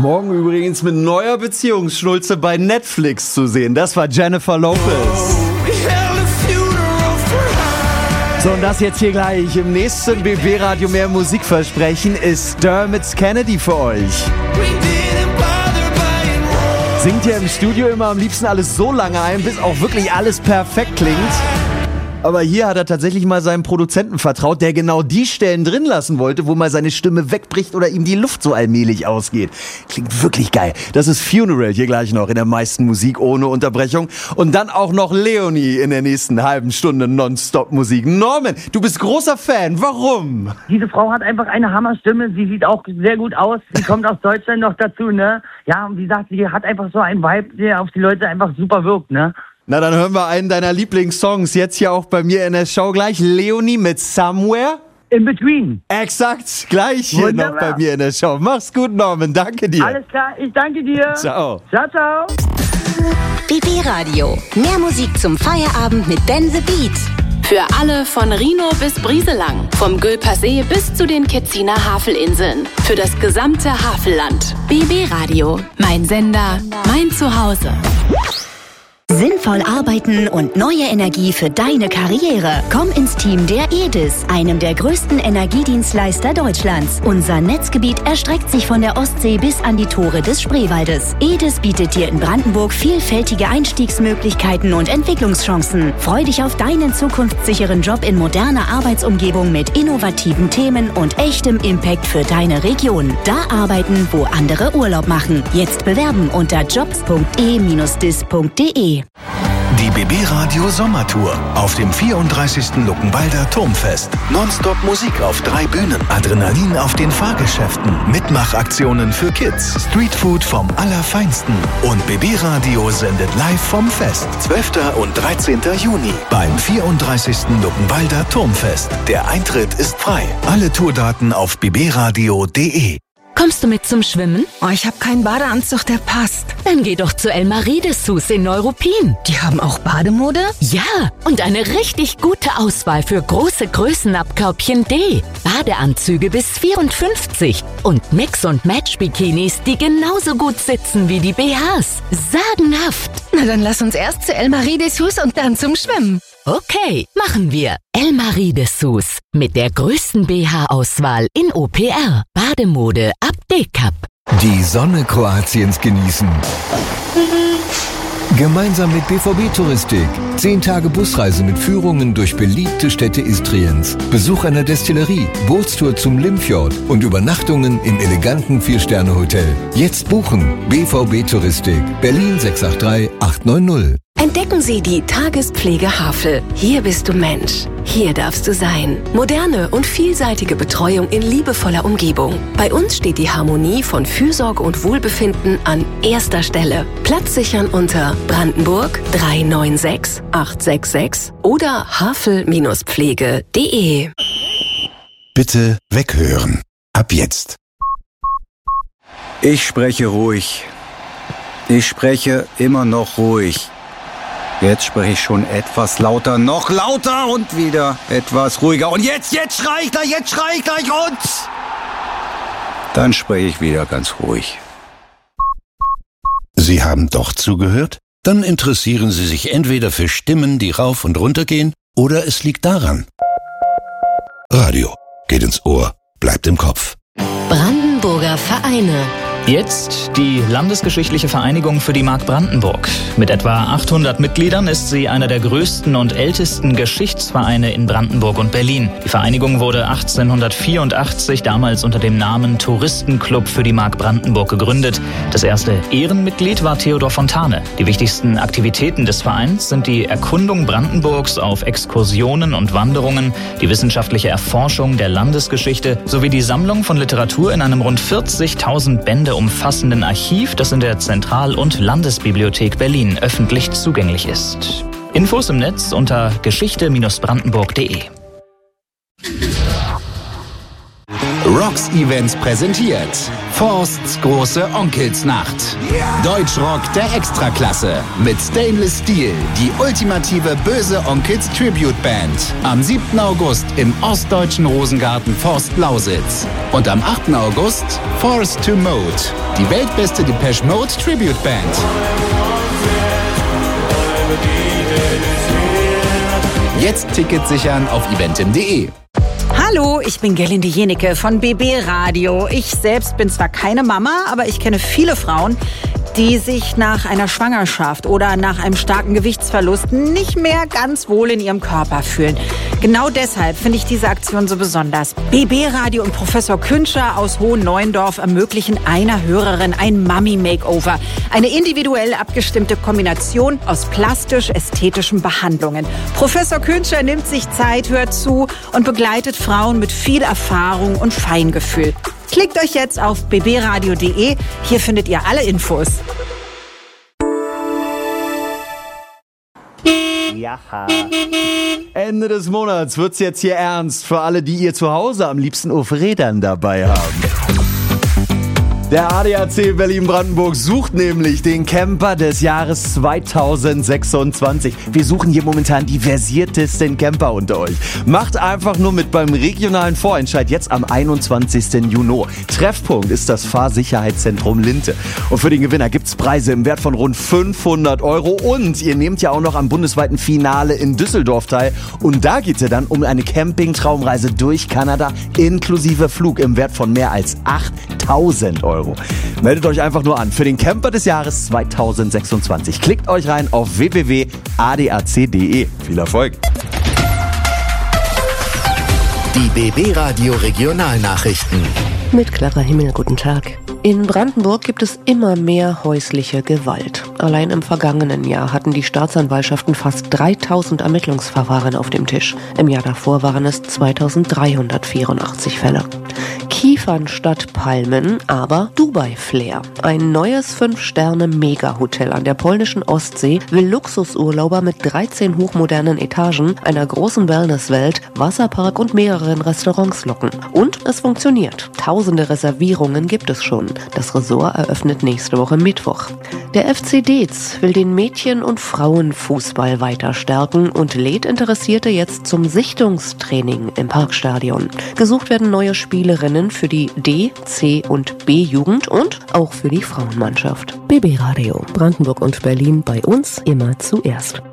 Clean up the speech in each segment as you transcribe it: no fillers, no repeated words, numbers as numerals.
Morgen übrigens mit neuer Beziehungsschnulze bei Netflix zu sehen. Das war Jennifer Lopez. So, und das jetzt hier gleich im nächsten BB-Radio mehr Musikversprechen ist Dermot Kennedy für euch. Singt ja im Studio immer am liebsten alles so lange ein, bis auch wirklich alles perfekt klingt. Aber hier hat er tatsächlich mal seinem Produzenten vertraut, der genau die Stellen drin lassen wollte, wo mal seine Stimme wegbricht oder ihm die Luft so allmählich ausgeht. Klingt wirklich geil. Das ist Funeral hier gleich noch in der meisten Musik ohne Unterbrechung. Und dann auch noch Leonie in der nächsten halben Stunde Nonstop-Musik. Norman, du bist großer Fan. Warum? Diese Frau hat einfach eine Hammerstimme. Sie sieht auch sehr gut aus. Sie kommt aus Deutschland noch dazu, ne? Ja, und wie gesagt, sie hat einfach so einen Vibe, der auf die Leute einfach super wirkt, ne? Na, dann hören wir einen deiner Lieblingssongs jetzt hier auch bei mir in der Show gleich. Leonie mit Somewhere. In Between. Exakt, gleich hier Wunderbar. noch bei mir in der Show. Mach's gut, Norman, danke dir. Alles klar, ich danke dir. Ciao. Ciao, ciao. BB Radio. Mehr Musik zum Feierabend mit Dan the Beat. Für alle von Rhino bis Brieselang. Vom Gülpersee bis zu den Ketziner Havelinseln. Für das gesamte Havelland. BB Radio. Mein Sender, mein Zuhause. Sinnvoll arbeiten und neue Energie für deine Karriere. Komm ins Team der EDIS, einem der größten Energiedienstleister Deutschlands. Unser Netzgebiet erstreckt sich von der Ostsee bis an die Tore des Spreewaldes. EDIS bietet dir in Brandenburg vielfältige Einstiegsmöglichkeiten und Entwicklungschancen. Freu dich auf deinen zukunftssicheren Job in moderner Arbeitsumgebung mit innovativen Themen und echtem Impact für deine Region. Da arbeiten, wo andere Urlaub machen. Jetzt bewerben unter jobs.e-dis.de. Die BB Radio Sommertour auf dem 34. Luckenwalder Turmfest. Nonstop Musik auf 3 Bühnen, Adrenalin auf den Fahrgeschäften, Mitmachaktionen für Kids, Streetfood vom Allerfeinsten und BB Radio sendet live vom Fest. 12. und 13. Juni beim 34. Luckenwalder Turmfest. Der Eintritt ist frei. Alle Tourdaten auf bbradio.de. Kommst du mit zum Schwimmen? Oh, ich habe keinen Badeanzug, der passt. Dann geh doch zu Elmarie Dessous in Neuruppin. Die haben auch Bademode? Ja, und eine richtig gute Auswahl für große Größen ab Körbchen D. Badeanzüge bis 54 und Mix- und Match-Bikinis, die genauso gut sitzen wie die BHs. Sagenhaft. Na, dann lass uns erst zu Elmarie Dessous und dann zum Schwimmen. Okay, machen wir. Elmarie Dessous mit der größten BH-Auswahl in OPR. Bademode ab D-Cup. Die Sonne Kroatiens genießen. Gemeinsam mit BVB Touristik. 10 Tage Busreise mit Führungen durch beliebte Städte Istriens. Besuch einer Destillerie, Bootstour zum Limfjord und Übernachtungen im eleganten 4-Sterne-Hotel. Jetzt buchen. BVB Touristik. Berlin 683 890. Entdecken Sie die Tagespflege Havel. Hier bist du Mensch. Hier darfst du sein. Moderne und vielseitige Betreuung in liebevoller Umgebung. Bei uns steht die Harmonie von Fürsorge und Wohlbefinden an erster Stelle. Platz sichern unter Brandenburg 396 866 oder havel-pflege.de. Bitte weghören. Ab jetzt. Ich spreche ruhig. Ich spreche immer noch ruhig. Jetzt spreche ich schon etwas lauter, noch lauter und wieder etwas ruhiger. Und jetzt schrei ich gleich und... Dann spreche ich wieder ganz ruhig. Sie haben doch zugehört? Dann interessieren Sie sich entweder für Stimmen, die rauf und runter gehen, oder es liegt daran. Radio geht ins Ohr, bleibt im Kopf. Brandenburger Vereine. Jetzt die Landesgeschichtliche Vereinigung für die Mark Brandenburg. Mit etwa 800 Mitgliedern ist sie einer der größten und ältesten Geschichtsvereine in Brandenburg und Berlin. Die Vereinigung wurde 1884 damals unter dem Namen Touristenclub für die Mark Brandenburg gegründet. Das erste Ehrenmitglied war Theodor Fontane. Die wichtigsten Aktivitäten des Vereins sind die Erkundung Brandenburgs auf Exkursionen und Wanderungen, die wissenschaftliche Erforschung der Landesgeschichte sowie die Sammlung von Literatur in einem rund 40.000 Bände umfassenden Archiv, das in der Zentral- und Landesbibliothek Berlin öffentlich zugänglich ist. Infos im Netz unter geschichte-brandenburg.de. Rocks Events präsentiert Forsts große Onkelsnacht. Deutschrock der Extraklasse mit Stainless Steel, die ultimative böse Onkels Tribute Band. Am 7. August im ostdeutschen Rosengarten Forst Lausitz. Und am 8. August Forced to Mode, die weltbeste Depeche Mode Tribute Band. Jetzt Tickets sichern auf eventim.de. Hallo, ich bin Gerlinde Jenecke von BB Radio. Ich selbst bin zwar keine Mama, aber ich kenne viele Frauen, die sich nach einer Schwangerschaft oder nach einem starken Gewichtsverlust nicht mehr ganz wohl in ihrem Körper fühlen. Genau deshalb finde ich diese Aktion so besonders. BB Radio und Professor Künscher aus Hohenneuendorf ermöglichen einer Hörerin ein Mummy-Makeover. Eine individuell abgestimmte Kombination aus plastisch-ästhetischen Behandlungen. Professor Künscher nimmt sich Zeit, hört zu und begleitet Frauen mit viel Erfahrung und Feingefühl. Klickt euch jetzt auf bbradio.de. Hier findet ihr alle Infos. Ja. Ende des Monats wird's jetzt hier ernst für alle, die ihr zu Hause am liebsten auf Rädern dabei haben. Der ADAC Berlin-Brandenburg sucht nämlich den Camper des Jahres 2026. Wir suchen hier momentan die versiertesten Camper unter euch. Macht einfach nur mit beim regionalen Vorentscheid jetzt am 21. Juni. Treffpunkt ist das Fahrsicherheitszentrum Linte. Und für den Gewinner gibt's Preise im Wert von rund 500 € und ihr nehmt ja auch noch am bundesweiten Finale in Düsseldorf teil. Und da geht's ja dann um eine Camping-Traumreise durch Kanada inklusive Flug im Wert von mehr als 8.000 €. Meldet euch einfach nur an für den Camper des Jahres 2026. Klickt euch rein auf www.adac.de. Viel Erfolg! Die BB Radio Regionalnachrichten. Mit Clara Himmel, guten Tag. In Brandenburg gibt es immer mehr häusliche Gewalt. Allein im vergangenen Jahr hatten die Staatsanwaltschaften fast 3000 Ermittlungsverfahren auf dem Tisch. Im Jahr davor waren es 2384 Fälle. Kiefern statt Palmen, aber Dubai-Flair. Ein neues 5-Sterne-Mega-Hotel an der polnischen Ostsee will Luxusurlauber mit 13 hochmodernen Etagen, einer großen Wellnesswelt, Wasserpark und mehreren Restaurants locken. Und es funktioniert. Tausende Reservierungen gibt es schon. Das Resort eröffnet nächste Woche Mittwoch. Der FC Dez will den Mädchen- und Frauenfußball weiter stärken und lädt Interessierte jetzt zum Sichtungstraining im Parkstadion. Gesucht werden neue Spielerinnen für die D-, C- und B-Jugend und auch für die Frauenmannschaft. BB Radio, Brandenburg und Berlin, bei uns immer zuerst.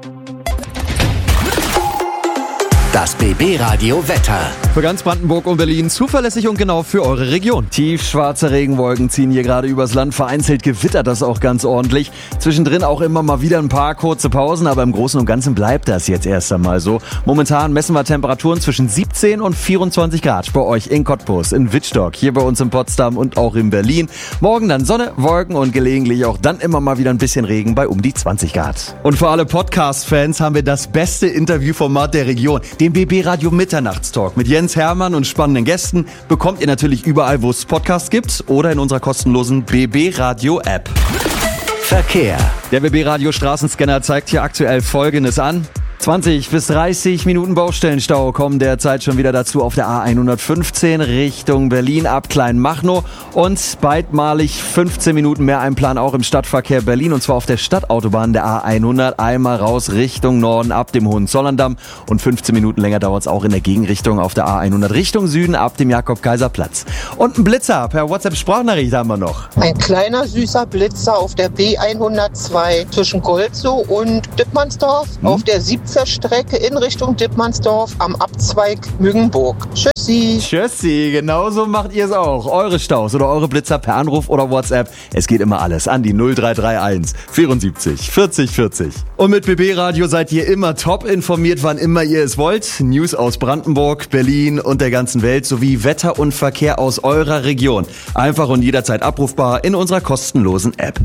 Das BB Radio Wetter. Für ganz Brandenburg und Berlin zuverlässig und genau für eure Region. Tiefschwarze Regenwolken ziehen hier gerade übers Land. Vereinzelt gewittert das auch ganz ordentlich. Zwischendrin auch immer mal wieder ein paar kurze Pausen, aber im Großen und Ganzen bleibt das jetzt erst einmal so. Momentan messen wir Temperaturen zwischen 17 und 24 Grad bei euch in Cottbus, in Wittstock, hier bei uns in Potsdam und auch in Berlin. Morgen dann Sonne, Wolken und gelegentlich auch dann immer mal wieder ein bisschen Regen bei um die 20 Grad. Und für alle Podcast-Fans haben wir das beste Interviewformat der Region, den BB Radio Mitternachtstalk mit Jens Hermann und spannenden Gästen. Bekommt ihr natürlich überall, wo es Podcasts gibt oder in unserer kostenlosen BB Radio App. Verkehr. Der BB Radio Straßenscanner zeigt hier aktuell Folgendes an. 20 bis 30 Minuten Baustellenstau kommen derzeit schon wieder dazu auf der A115 Richtung Berlin ab Kleinmachnow und beidmalig 15 Minuten mehr Einplan auch im Stadtverkehr Berlin und zwar auf der Stadtautobahn der A100 einmal raus Richtung Norden ab dem Hohenzollern-Damm und 15 Minuten länger dauert es auch in der Gegenrichtung auf der A100 Richtung Süden ab dem Jakob-Kaiser-Platz. Und ein Blitzer per WhatsApp-Sprachnachricht haben wir noch. Ein kleiner süßer Blitzer auf der B102 zwischen Golzow und Dittmannsdorf auf der 17 Strecke in Richtung Dittmannsdorf am Abzweig Müggenburg. Tschüssi. Tschüssi, genauso macht ihr es auch. Eure Staus oder eure Blitzer per Anruf oder WhatsApp. Es geht immer alles an die 0331 74 40 40. Und mit BB Radio seid ihr immer top informiert, wann immer ihr es wollt. News aus Brandenburg, Berlin und der ganzen Welt sowie Wetter und Verkehr aus eurer Region. Einfach und jederzeit abrufbar in unserer kostenlosen App.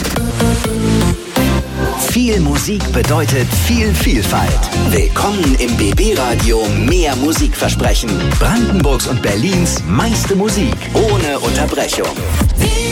Viel Musik bedeutet viel Vielfalt. Willkommen im BB Radio Mehr Musikversprechen. Brandenburgs und Berlins meiste Musik ohne Unterbrechung.